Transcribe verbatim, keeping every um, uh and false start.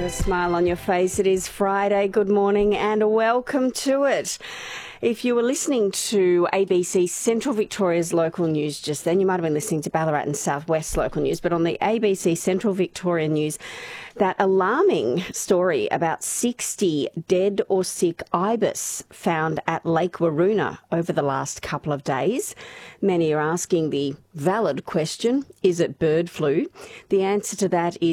a smile on your face. It is Friday. Good morning and welcome to it. If you were listening to A B C Central Victoria's local news just then, you might have been listening to Ballarat and South West local news, but on the A B C Central Victoria news, that alarming story about sixty dead or sick ibis found at Lake Waroona over the last couple of days. Many are asking the valid question, is it bird flu? The answer to that is